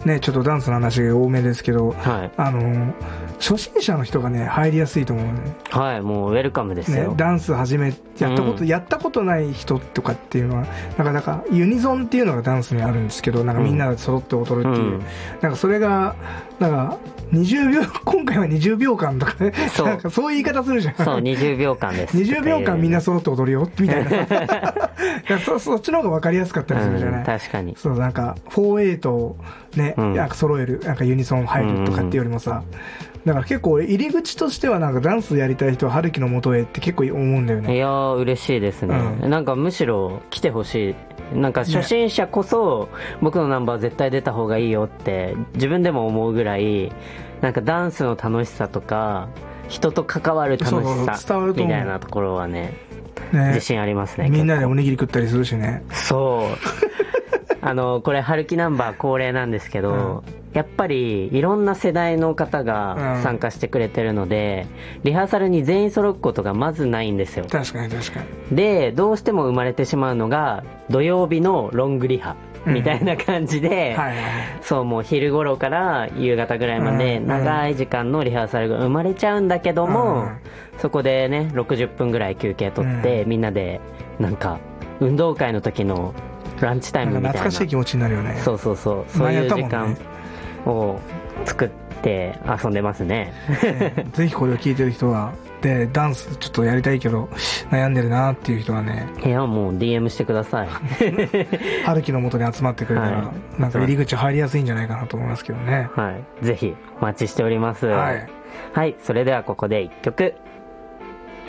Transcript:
ね、ちょっとダンスの話が多めですけど、 はい、 初心者の人がね入りやすいと思うね。 はい、もうウェルカムですよ、 ね、ダンスやったことない人とかっていうのはなんかユニゾンっていうのがダンスにあるんですけど、なんかみんなで揃って踊るっていう、なんかそれがなんか今回は20秒間とかね、なんかそういう言い方するじゃん。 そう、20秒間です。 20秒間みんな揃って踊るよみたいなそっちの方が分かりやすかったりするじゃない、 確かに。 そう、なんか4-8をね、なんか揃える、なんかユニソン入るとかっていうよりもさ、だから結構入り口としてはなんかダンスやりたい人は春樹の元へって結構思うんだよね。 いやー嬉しいですね、なんかむしろ来てほしい。なんか初心者こそ僕のナンバー絶対出た方がいいよって自分でも思うぐらい、なんかダンスの楽しさとか人と関わる楽しさみたいなところはね自信ありますね。 みんなでおにぎり食ったりするしね。 そうこれ春樹ナンバー恒例なんですけど、やっぱりいろんな世代の方が参加してくれてるので、リハーサルに全員揃うことがまずないんですよ。 確かに。 でどうしても生まれてしまうのが土曜日のロングリハみたいな感じで、そうもう昼頃から夕方ぐらいまで長い時間のリハーサルが生まれちゃうんだけども、そこでね60分ぐらい休憩取って、みんなでなんか運動会の時のランチタイムみたいな、 懐かしい気持ちになるよね。 そういう時間を作って遊んでますね。 ぜひこれを聞いてる人はでダンスちょっとやりたいけど悩んでるなっていう人はね、 いやもう DM してください。 春樹の元に集まってくれたら、なんか入り口入りやすいんじゃないかなと思いますけどね。 ぜひお待ちしております。はい、それではここで1曲。